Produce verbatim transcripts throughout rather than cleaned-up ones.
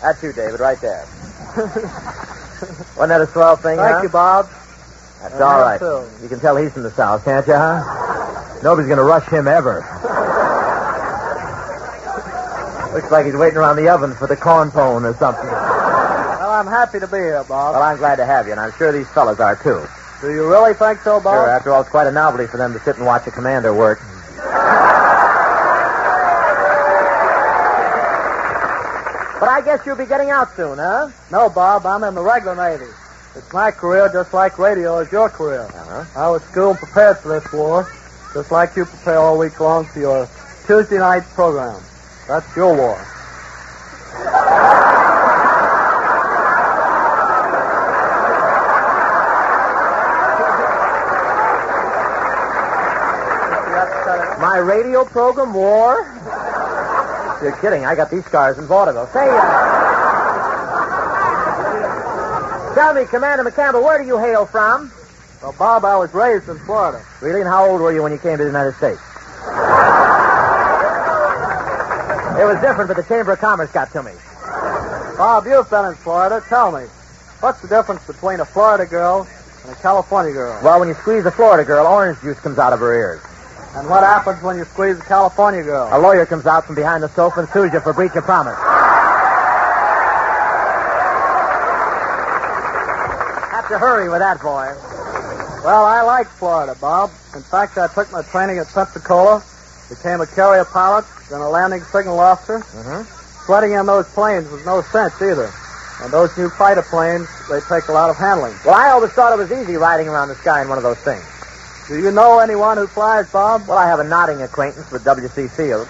That's you, David, right there. Wasn't that a swell thing, Thank huh? you, Bob. That's And all you right. too. You can tell he's from the South, can't you, huh? Nobody's going to rush him ever. Looks like he's waiting around the oven for the corn pone or something. Well, I'm happy to be here, Bob. Well, I'm glad to have you, and I'm sure these fellas are, too. Do you really think so, Bob? Sure, after all, it's quite a novelty for them to sit and watch a commander work. But I guess you'll be getting out soon, huh? No, Bob, I'm in the regular Navy. It's my career just like radio is your career. Uh-huh. I was school prepared for this war, just like you prepare all week long for your Tuesday night program. That's your war. My radio program, War? You're kidding. I got these scars in vaudeville. Say, uh... Tell me, Commander McCampbell, where do you hail from? Well, Bob, I was raised in Florida. Really? And how old were you when you came to the United States? It was different, but the Chamber of Commerce got to me. Bob, you've been in Florida. Tell me, what's the difference between a Florida girl and a California girl? Well, when you squeeze a Florida girl, orange juice comes out of her ears. And what happens when you squeeze a California girl? A lawyer comes out from behind the sofa and sues you for breach of promise. Have to hurry with that, boy. Well, I like Florida, Bob. In fact, I took my training at Pensacola, became a carrier pilot, then a landing signal officer. Mm-hmm. Sweating in those planes was no sense either. And those new fighter planes, they take a lot of handling. Well, I always thought it was easy riding around the sky in one of those things. Do you know anyone who flies, Bob? Well, I have a nodding acquaintance with W C Fields.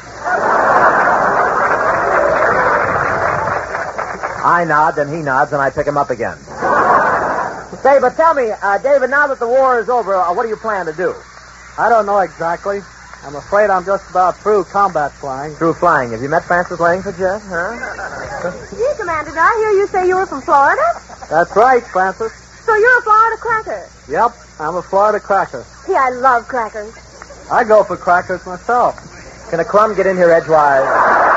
I nod, then he nods, and I pick him up again. Say, but tell me, uh, David, now that the war is over, uh, what do you plan to do? I don't know exactly. I'm afraid I'm just about through combat flying. Through flying. Have you met Francis Langford yet, huh? Gee, Commander, did I hear you say you were from Florida? That's right, Francis. So you're a Florida cracker? Yep, I'm a Florida cracker. Yeah, I love crackers. I go for crackers myself. Can a crumb get in here edgewise?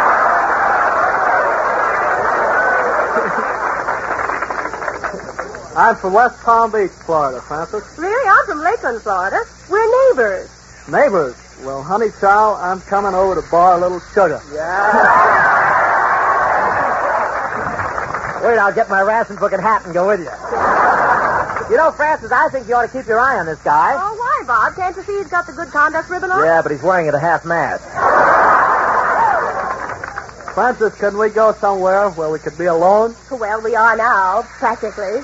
I'm from West Palm Beach, Florida, Francis. Really? I'm from Lakeland, Florida. We're neighbors. Neighbors. Well, honey child, I'm coming over to bar a little sugar. Yeah. Wait, I'll get my Rassenbook and hat and go with you. You know, Francis, I think you ought to keep your eye on this guy. Oh, why, Bob? Can't you see he's got the good conduct ribbon on? Yeah, but he's wearing it at half-mast. Francis, can we go somewhere where we could be alone? Well, we are now, practically.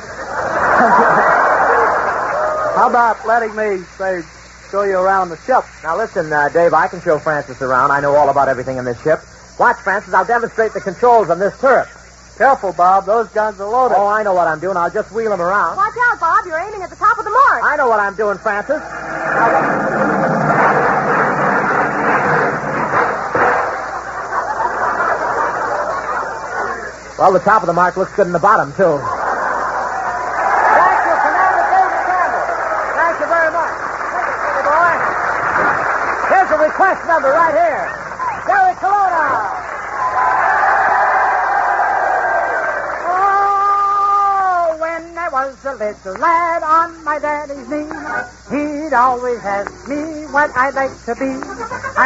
How about letting me, say, show you around the ship? Now, listen, uh, Dave, I can show Francis around. I know all about everything in this ship. Watch, Francis, I'll demonstrate the controls on this turret. Careful, Bob. Those guns are loaded. Oh, I know what I'm doing. I'll just wheel him around. Watch out, Bob. You're aiming at the top of the mark. I know what I'm doing, Francis. Well, the top of the mark looks good in the bottom, too. Thank you, Commander David Campbell. Thank you very much. Hey, boy. Here's a request number right here. Jerry Colonna. Oh, when I was a little lad on my daddy's knee, he'd always ask me what I'd like to be. I